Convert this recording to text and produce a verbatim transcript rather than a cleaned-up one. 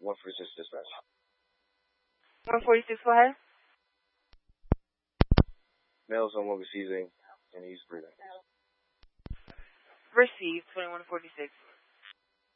one forty-six dispatch. one forty-six, go ahead. Male someone receiving and he's breathing. Received, twenty-one forty-six.